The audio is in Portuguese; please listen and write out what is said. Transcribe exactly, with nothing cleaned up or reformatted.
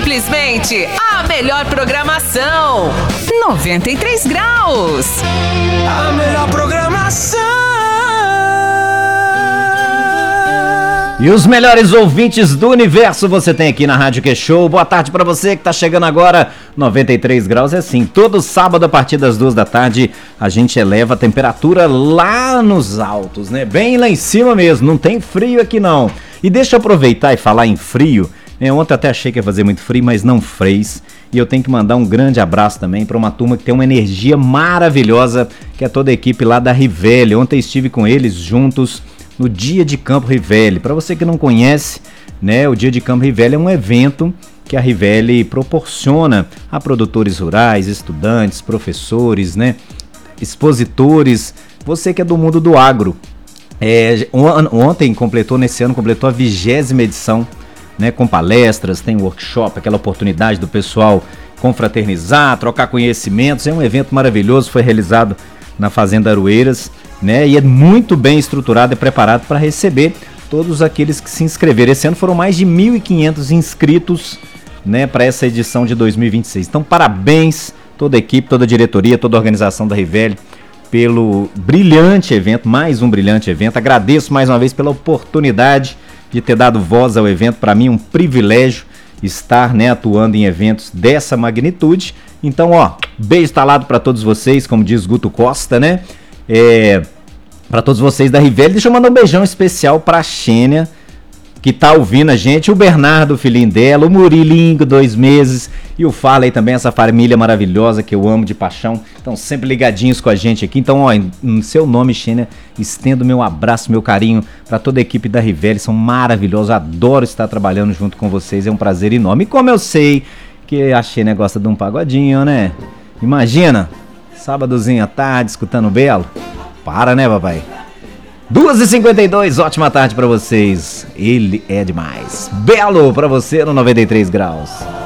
simplesmente a melhor programação. noventa e três graus. A melhor programação. E os melhores ouvintes do universo você tem aqui na Rádio Que-Show. Boa tarde pra você que tá chegando agora. noventa e três graus é assim, todo sábado a partir das duas da tarde a gente eleva a temperatura lá nos altos, né? Bem lá em cima mesmo, não tem frio aqui não. E deixa eu aproveitar e falar em frio, né? Ontem até achei que ia fazer muito frio, mas não fez. E eu tenho que mandar um grande abraço também para uma turma que tem uma energia maravilhosa, que é toda a equipe lá da Rivelli. Ontem estive com eles juntos no Dia de Campo Rivelli. Para você que não conhece, né, o Dia de Campo Rivelli é um evento que a Rivelli proporciona a produtores rurais, estudantes, professores, né, expositores, você que é do mundo do agro. É, ontem completou, nesse ano completou a vigésima edição, né, com palestras, tem workshop, aquela oportunidade do pessoal confraternizar, trocar conhecimentos. É um evento maravilhoso, foi realizado na Fazenda Aroeiras, né, e é muito bem estruturado e preparado para receber todos aqueles que se inscreveram. Esse ano foram mais de mil e quinhentos inscritos, né, para essa edição de dois mil e vinte e seis. Então, parabéns toda a equipe, toda a diretoria, toda a organização da Rivelli pelo brilhante evento, mais um brilhante evento. Agradeço mais uma vez pela oportunidade de ter dado voz ao evento. Para mim, um privilégio estar, né, atuando em eventos dessa magnitude. Então, ó, beijo talado para todos vocês, como diz Guto Costa, né? É, para todos vocês da Rivelli. Deixa eu mandar um beijão especial pra Xênia, que tá ouvindo a gente, o Bernardo, filhinho dela, o Murilinho, dois meses, e o Farley também, essa família maravilhosa que eu amo de paixão. Estão sempre ligadinhos com a gente aqui. Então, ó, em, em seu nome, Xênia, estendo meu abraço, meu carinho para toda a equipe da Rivelli. São maravilhosos, adoro estar trabalhando junto com vocês, é um prazer enorme. E como eu sei que a Xênia gosta de um pagodinho, né? Imagina, sábadozinho à tarde, escutando o Belo. Para, né, papai? duas e cinquenta e dois, ótima tarde pra vocês. Ele é demais. Belo pra você no noventa e três graus.